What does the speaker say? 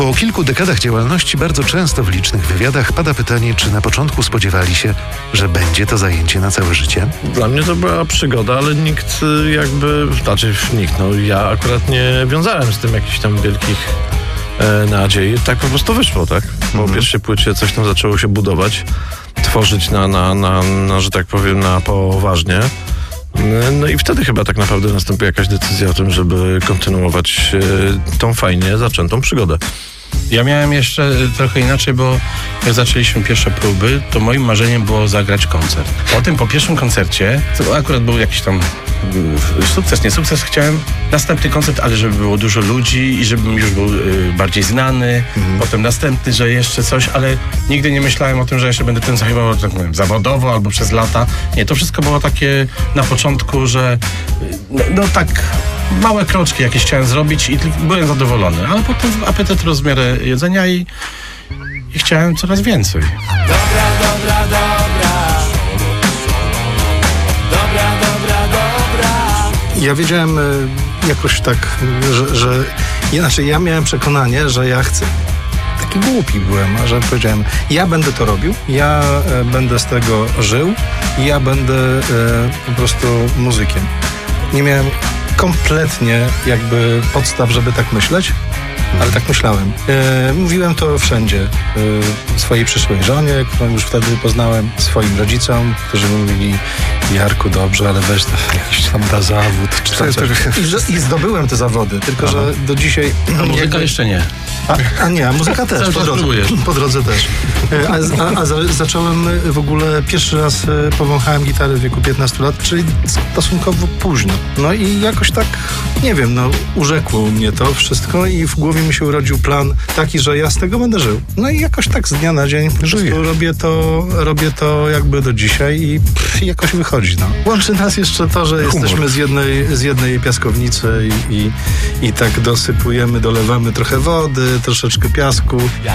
Po kilku dekadach działalności bardzo często w licznych wywiadach pada pytanie, czy na początku spodziewali się, że będzie to zajęcie na całe życie? Dla mnie to była przygoda, ale ja akurat nie wiązałem z tym jakichś tam wielkich nadziei. Tak po prostu wyszło, tak? Po pierwszej płycie coś tam zaczęło się budować, tworzyć że tak powiem, na poważnie. No i wtedy chyba tak naprawdę nastąpi jakaś decyzja o tym, żeby kontynuować tą fajnie zaczętą przygodę. Ja miałem jeszcze trochę inaczej, bo jak zaczęliśmy pierwsze próby, to moim marzeniem było zagrać koncert. Potem po pierwszym koncercie, to akurat był jakiś tam sukces, nie sukces, chciałem następny koncert, ale żeby było dużo ludzi i żebym już był bardziej znany. Potem następny, że jeszcze coś, ale nigdy nie myślałem o tym, że jeszcze będę tym zajmował, tak powiem, zawodowo albo przez lata. Nie, to wszystko było takie na początku, że no tak małe kroczki jakieś chciałem zrobić i byłem zadowolony, ale potem apetyt rósł w miarę jedzenia i chciałem coraz więcej. Ja wiedziałem jakoś tak, że inaczej ja miałem przekonanie, że ja chcę. Taki głupi byłem, że powiedziałem, ja będę to robił, ja będę z tego żył i ja będę po prostu muzykiem. Nie miałem kompletnie jakby podstaw, żeby tak myśleć, ale tak myślałem. Mówiłem to wszędzie. Swojej przyszłej żonie, którą już wtedy poznałem, swoim rodzicom, którzy mówili, Jarku, dobrze, ale weź jakiś tam da zawód. Czy tam coś. I zdobyłem te zawody, tylko że do dzisiaj... A muzyka jeszcze nie. A muzyka też, po drodze też. Zacząłem w ogóle, pierwszy raz powąchałem gitarę w wieku 15 lat, czyli stosunkowo późno. No i jakoś tak, nie wiem, urzekło mnie to wszystko i w głowie mi się urodził plan taki, że ja z tego będę żył. No i jakoś tak z dnia na dzień po prostu robię to jakby do dzisiaj i jakoś wychodzi. Łączy nas jeszcze to, że jesteśmy z jednej piaskownicy i tak dosypujemy, dolewamy trochę wody, troszeczkę piasku.